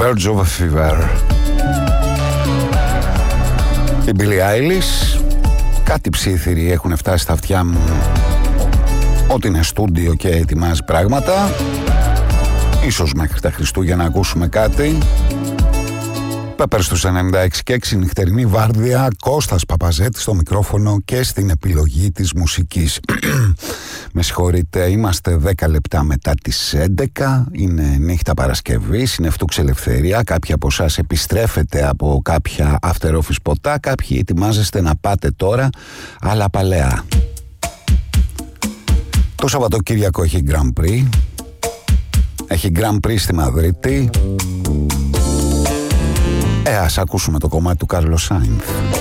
Birds of a Feather. Η Billie Eilish. Κάτι ψήθυροι έχουν φτάσει στα αυτιά μου ότι είναι στούντιο και ετοιμάζει πράγματα. Ίσως μέχρι τα Χριστούγεννα ακούσουμε κάτι. Πέπερ στους 96 και 6, νυχτερινή βάρδια. Κώστας Παπαζέτης στο μικρόφωνο και στην επιλογή της μουσικής. Με συγχωρείτε, είμαστε 10 λεπτά μετά τις 11. Είναι νύχτα Παρασκευής, είναι Φτούξ Ελευθερία. Κάποιοι από εσάς επιστρέφετε από κάποια after office ποτά. Κάποιοι ετοιμάζεστε να πάτε τώρα, αλλά παλαιά. Το Σαββατοκύριακο έχει Grand Prix. Έχει Grand Prix στη Μαδρίτη. Ας ακούσουμε το κομμάτι του Κάρλος Σάινθ.